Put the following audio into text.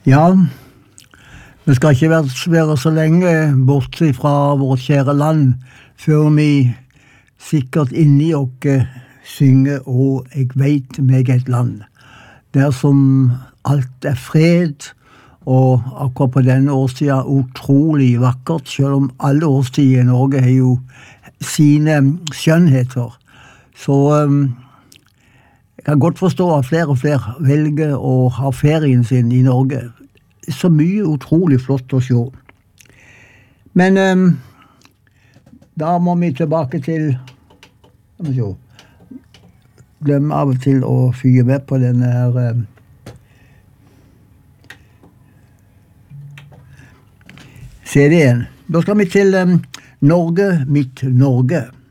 Ja, vi skal ikke være så lenge borte fra vårt kjære land før vi sikkert inni oss synger «Og jeg vet meg et land», der som alt fred, og akkurat på denne årstiden utrolig vakkert, selv om alle årstider i Norge har jo sine skjønnheter. Så jeg kan godt forstå at flere og flere velger å ha ferien sin i Norge. Så mye utrolig flott å se. Men da må vi tilbake til glemme av og til å fyre med på denne her CD-en. Da skal vi til Norge, mitt Norge.